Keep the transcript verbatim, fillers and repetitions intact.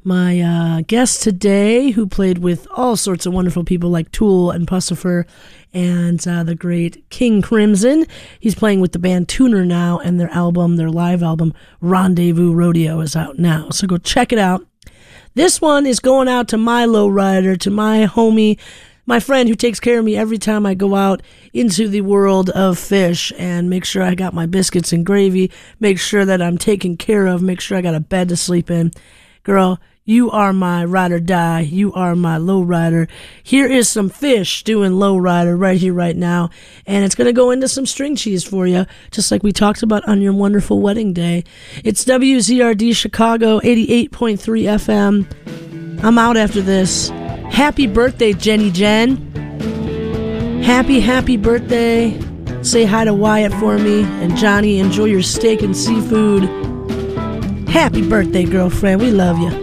My uh, guest today, who played with all sorts of wonderful people like Tool and Pussifer and uh, the great King Crimson. He's playing with the band Tuner now, and their album, their live album, Rendezvous Rodeo, is out now. So go check it out. This one is going out to my lowrider, to my homie, my friend who takes care of me every time I go out into the world of fish and make sure I got my biscuits and gravy, make sure that I'm taken care of, make sure I got a bed to sleep in. Girl, you are my ride or die. You are my lowrider. Here is some fish doing lowrider right here, right now. And it's going to go into some string cheese for you, just like we talked about on your wonderful wedding day. It's W Z R D Chicago, eighty-eight point three F M. I'm out after this. Happy birthday, Jenny Jen. Happy, happy birthday. Say hi to Wyatt for me. And Johnny, enjoy your steak and seafood. Happy birthday, girlfriend. We love you.